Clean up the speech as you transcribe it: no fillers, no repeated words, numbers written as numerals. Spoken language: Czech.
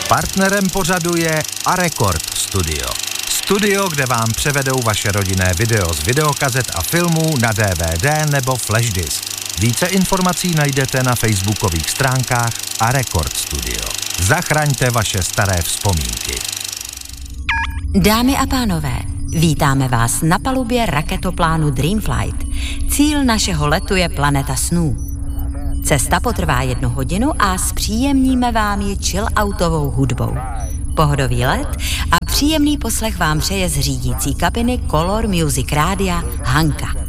Partnerem pořadu je Arekord Studio. Studio, kde vám převedou vaše rodinné video z videokazet a filmů na DVD nebo flashdisk. Více informací najdete na facebookových stránkách Arekord Studio. Zachraňte vaše staré vzpomínky. Dámy a pánové, vítáme vás na palubě raketoplánu Dreamflight. Cíl našeho letu je planeta snů. Cesta potrvá 1 hodinu a zpříjemníme vám ji chill-outovou hudbou. Pohodový let a příjemný poslech vám přeje z řídící kabiny Color Music Rádia Hanka.